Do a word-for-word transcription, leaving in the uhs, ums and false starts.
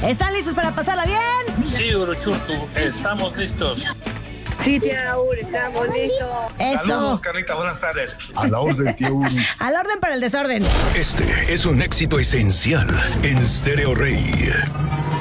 ¿Están listos para pasarla bien? Sí, Uruchurtu, estamos listos. Sí, tía Raúl, estamos listos. Eso. Saludos, Carlita, buenas tardes. A la orden, tío Uri. Al orden para el desorden. Este es un éxito esencial en Stereo Rey.